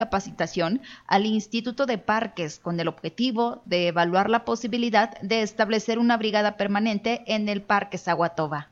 capacitación al Instituto de Parques con el objetivo de evaluar la posibilidad de establecer una brigada permanente en el Parque Zaguatoba.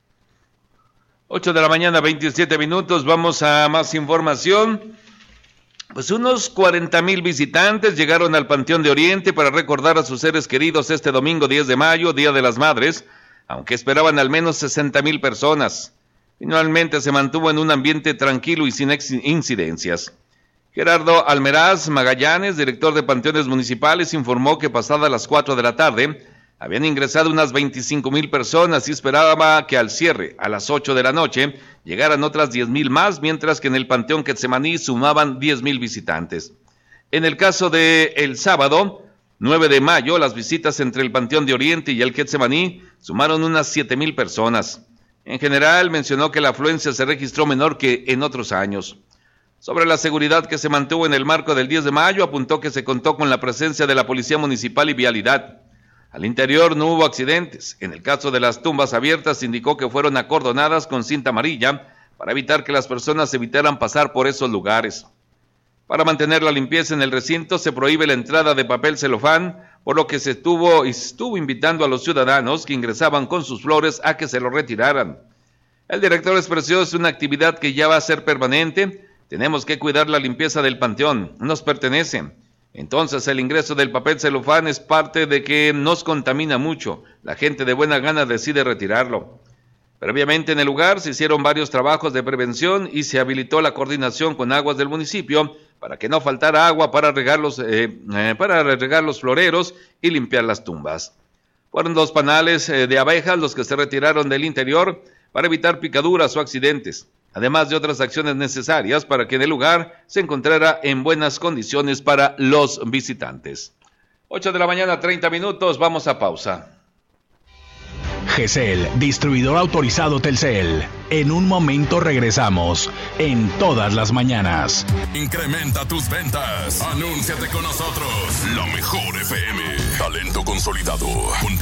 8 de la mañana, 27 minutos, vamos a más información. Pues unos 40,000 visitantes llegaron al Panteón de Oriente para recordar a sus seres queridos este domingo 10 de mayo, Día de las Madres, aunque esperaban al menos 60,000 personas. Finalmente se mantuvo en un ambiente tranquilo y sin incidencias. Gerardo Almeraz Magallanes, director de Panteones Municipales, informó que pasadas las 4 de la tarde habían ingresado unas 25,000 personas y esperaba que al cierre, a las 8 de la noche, llegaran otras 10,000 más, mientras que en el Panteón Quetzemaní sumaban 10,000 visitantes. En el caso de el sábado, 9 de mayo, las visitas entre el Panteón de Oriente y el Quetzemaní sumaron unas 7,000 personas. En general, mencionó que la afluencia se registró menor que en otros años. Sobre la seguridad que se mantuvo en el marco del 10 de mayo, apuntó que se contó con la presencia de la Policía Municipal y Vialidad. Al interior no hubo accidentes. En el caso de las tumbas abiertas, indicó que fueron acordonadas con cinta amarilla para evitar que las personas evitaran pasar por esos lugares. Para mantener la limpieza en el recinto, se prohíbe la entrada de papel celofán, por lo que se estuvo invitando a los ciudadanos que ingresaban con sus flores a que se lo retiraran. El director expresó: es una actividad que ya va a ser permanente. Tenemos que cuidar la limpieza del panteón, nos pertenece. Entonces el ingreso del papel celofán es parte de que nos contamina mucho. La gente de buena gana decide retirarlo. Previamente en el lugar se hicieron varios trabajos de prevención y se habilitó la coordinación con aguas del municipio para que no faltara agua para regar los floreros y limpiar las tumbas. Fueron 2 panales de abejas los que se retiraron del interior para evitar picaduras o accidentes, además de otras acciones necesarias para que en el lugar se encontrara en buenas condiciones para los visitantes. 8 de la mañana, 30 minutos, vamos a pausa. GESEL, distribuidor autorizado Telcel. En un momento regresamos, en todas las mañanas. Incrementa tus ventas. Anúnciate con nosotros. La mejor FM. Talento consolidado.